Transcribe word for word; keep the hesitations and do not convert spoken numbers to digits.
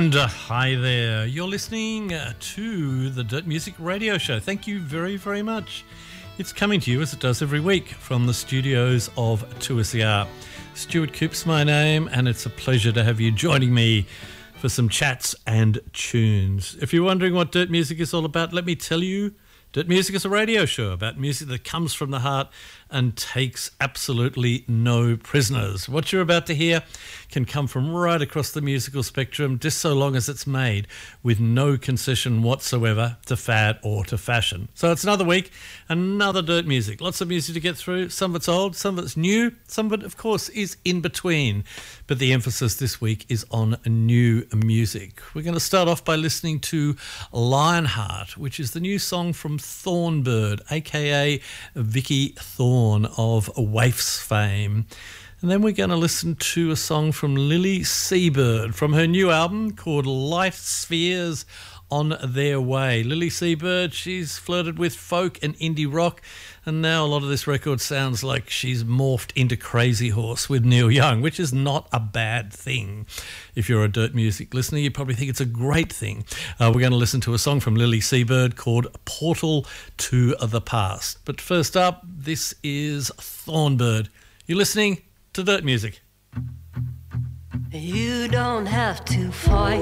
And uh, hi there, you're listening uh, to the Dirt Music Radio Show. Thank you very, very much. It's coming to you as it does every week from the studios of two S E R. Stuart Coop's my name, and it's a pleasure to have you joining me for some chats and tunes. If you're wondering what Dirt Music is all about, let me tell you, Dirt Music is a radio show about music that comes from the heart and takes absolutely no prisoners. What you're about to hear can come from right across the musical spectrum, just so long as it's made with no concession whatsoever to fad or to fashion. So it's another week, another Dirt Music. Lots of music to get through. Some of it's old, some of it's new, some of it, of course, is in between. But the emphasis this week is on new music. We're going to start off by listening to Lionheart, which is the new song from Thornbird, aka Vicky Thorne of Waifs fame. And then we're going to listen to a song from Lily Seabird from her new album called Light Spheres on Their Way. Lily Seabird, she's flirted with folk and indie rock, and now a lot of this record sounds like she's morphed into Crazy Horse with Neil Young, which is not a bad thing. If you're a Dirt Music listener, you probably think it's a great thing. Uh, we're going to listen to a song from Lily Seabird called Portal to the Past. But first up, this is Thornbird. You're listening to Dirt Music. You don't have to fight